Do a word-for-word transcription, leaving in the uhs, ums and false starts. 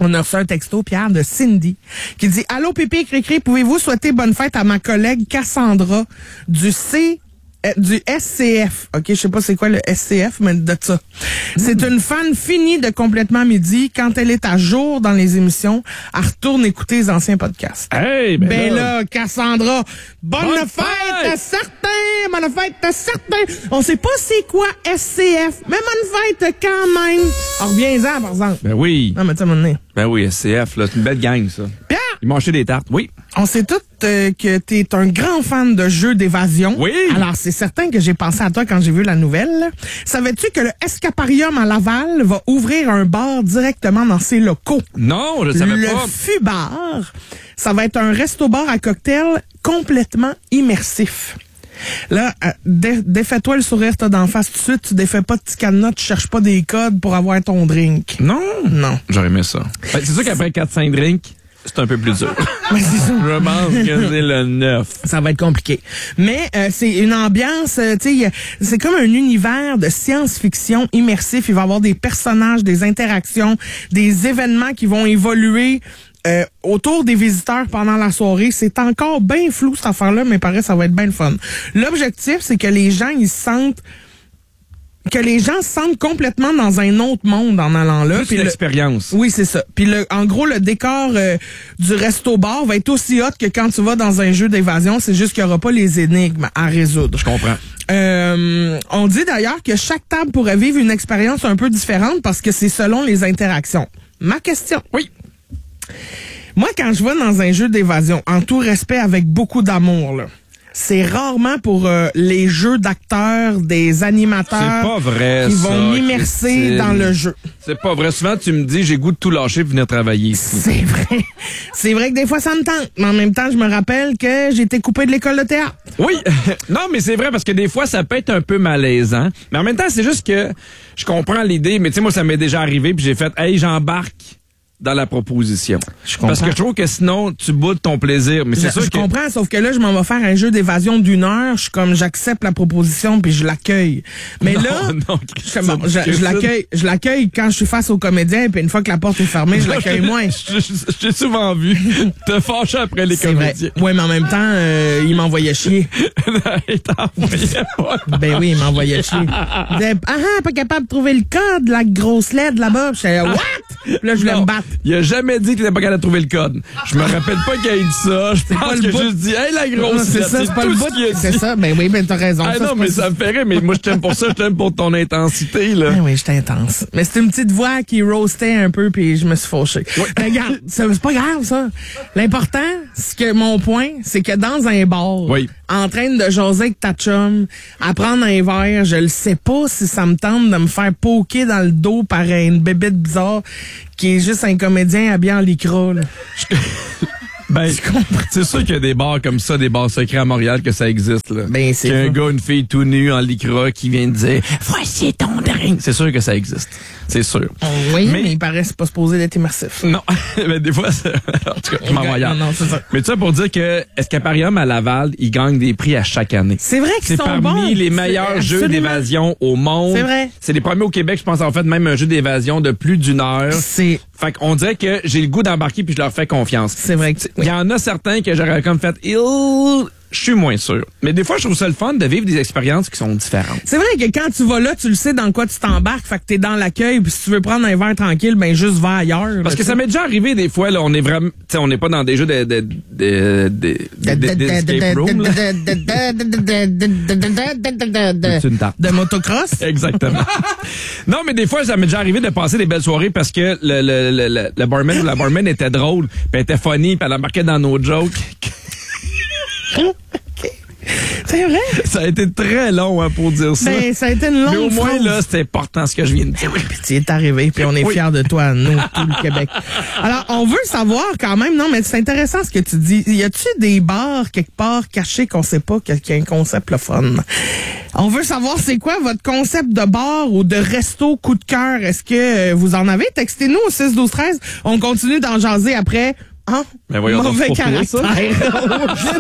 On a reçu un texto, Pierre, de Cindy, qui dit « Allô, Pépé Cricri, pouvez-vous souhaiter bonne fête à ma collègue Cassandra du C... Euh, du S C F. OK, je sais pas c'est quoi le S C F, mais de ça. C'est une fan finie de Complètement Midi. Quand elle est à jour dans les émissions, elle retourne écouter les anciens podcasts. Hey, ben, ben là. là, Cassandra, bonne, bonne fête, fête à certains! Bonne fête à certains! On sait pas c'est quoi S C F, mais bonne fête quand même! Alors, reviens-en, par exemple. Ben oui. Non, mais tu sais, à un moment donné. Ben oui, S C F, là, c'est une belle gang, ça. Pierre! Ils m'ont acheté des tartes, oui. On sait tous euh, que t'es un grand fan de jeux d'évasion. Oui. Alors, c'est certain que j'ai pensé à toi quand j'ai vu la nouvelle. Savais-tu que le Escaparium à Laval va ouvrir un bar directement dans ses locaux? Non, je savais le pas. Le Fubar, ça va être un resto-bar à cocktail complètement immersif. Là, euh, dé- défais-toi le sourire t'as d'en face tout de suite. Tu défais pas de petit cadenas, tu cherches pas des codes pour avoir ton drink. Non. Non. J'aurais aimé ça. Ben, c'est sûr qu'après quatre cinq drinks, c'est un peu plus dur. Mais c'est ça. Je pense que c'est le neuf. Ça va être compliqué. Mais euh, c'est une ambiance, euh, tu sais, c'est comme un univers de science-fiction immersif. Il va y avoir des personnages, des interactions, des événements qui vont évoluer euh, autour des visiteurs pendant la soirée. C'est encore bien flou cette affaire-là, mais pareil, ça va être bien le fun. L'objectif, c'est que les gens, ils se sentent que les gens se sentent complètement dans un autre monde en allant là. Plus l'expérience. Oui, c'est ça. Puis le, en gros, le décor euh, du resto-bar va être aussi hot que quand tu vas dans un jeu d'évasion. C'est juste qu'il n'y aura pas les énigmes à résoudre. Je comprends. Euh, on dit d'ailleurs que chaque table pourrait vivre une expérience un peu différente parce que c'est selon les interactions. Ma question. Oui. Moi, quand je vais dans un jeu d'évasion, en tout respect, avec beaucoup d'amour, là, c'est rarement pour euh, les jeux d'acteurs, des animateurs c'est pas vrai, qui ça, vont m'immerser Christine. dans le jeu. C'est pas vrai. Souvent, tu me dis, j'ai goût de tout lâcher et venir travailler ici. C'est vrai. C'est vrai que des fois, ça me tente. Mais en même temps, je me rappelle que j'ai été coupé de l'école de théâtre. Oui. Non, mais c'est vrai parce que des fois, ça peut être un peu malaisant. Mais en même temps, c'est juste que je comprends l'idée. Mais tu sais, moi, ça m'est déjà arrivé puis j'ai fait, hey, j'embarque dans la proposition. Je comprends. Parce que je trouve que sinon, tu boudes ton plaisir. Mais c'est Je, sûr je que... comprends, sauf que là, je m'en vais faire un jeu d'évasion d'une heure. Je suis comme, j'accepte la proposition puis je l'accueille. Mais non, là, non, je, suis comme, bon, je, je l'accueille, je l'accueille quand je suis face au comédien puis une fois que la porte est fermée, je l'accueille moins. Je, je, je t'ai souvent vu te fâcher après les C'est comédiens. vrai. Ouais, mais en même temps, euh, il m'envoyait chier. Il t'envoyait pas. Ben oui, il m'envoyait chier. Il disait, ah, ah, pas capable de trouver le code, la grosse L E D là-bas. Puis j'étais, what? Puis là, je voulais Non, me battre. il a jamais dit qu'il n'était pas capable de trouver le code. Je me rappelle pas qu'il ait dit ça. Je pense qu'il a juste dit, hey, la grosse Non, c'est lettre, ça, c'est pas tout le ce bout. qu'il a dit. C'est ça. Ben oui, ben t'as raison. Ah ça, non, c'est mais pas- ça me fait rire. Mais moi, je t'aime pour ça. Je t'aime pour ton intensité, là. Ben oui, j'étais intense. Mais c'était une petite voix qui roastait un peu puis je me suis fauché. Mais regarde, c'est c'est pas grave, ça. L'important, c'est que mon point, c'est que dans un bar, Oui. en train de jaser avec ta chum, à prendre un verre, je le sais pas si ça me tente de me faire poker dans le dos par une bébête bizarre qui est juste un comédien habillé en lycra, là. Ben, c'est sûr qu'il y a des bars comme ça, des bars secrets à Montréal, que ça existe, là. Ben, c'est Qu'il y a un ça. gars, une fille tout nu en lycra qui vient de dire, voici ton drink. C'est sûr que ça existe. C'est sûr. Oui, Mais- mais, il paraît que c'est pas supposé d'être immersif. Non, mais des fois, c'est... en tout cas, je m'en vais ailleurs. Non, non, c'est ça. Mais tout ça pour dire que Escaparium à Laval, il gagne des prix à chaque année. C'est vrai qu'ils C'est sont parmi bons. les meilleurs C'est- jeux absolument. d'évasion au monde. C'est vrai. C'est les premiers au Québec, je pense, en fait, même un jeu d'évasion de plus d'une heure. C'est, Fait qu'on dirait que j'ai le goût d'embarquer puis je leur fais confiance. c'est vrai que Il y en a certains que j'aurais comme fait, il, je suis moins sûr. Mais des fois, je trouve ça le fun de vivre des expériences qui sont différentes. c'est vrai que quand tu vas là, tu le sais dans quoi tu t'embarques, fait que t'es dans l'accueil, puis si tu veux prendre un verre tranquille, ben juste va ailleurs. Parce là, que ça m'est déjà arrivé des fois, là, on est vraiment, tu sais, on n'est pas dans des jeux de, de, de, de, de, de- d'escape room, là. C'est une tarte. de motocross. Exactement. Non, mais des fois, ça m'est déjà arrivé de passer des belles soirées parce que le, le, le, le, le barman ou la barman était drôle, puis elle était funny, puis elle embarquait dans nos jokes. C'est vrai. Ça a été très long hein, pour dire ça. Ben, ça a été une longue Mais au moins, phrase. là, c'est important ce que je viens de dire. Puis tu es arrivé, puis on est Oui. fiers de toi, nous, tout le Québec. Alors, on veut savoir quand même, non, mais c'est intéressant ce que tu dis. Y a-tu des bars quelque part cachés qu'on sait pas qu'il y a un concept le fun? On veut savoir c'est quoi votre concept de bar ou de resto coup de cœur. Est-ce que euh, vous en avez? Textez-nous au six douze treize. On continue d'en jaser après. Hein? Ben voyons donc, Mauvais c'est pas pire, ça. caractère.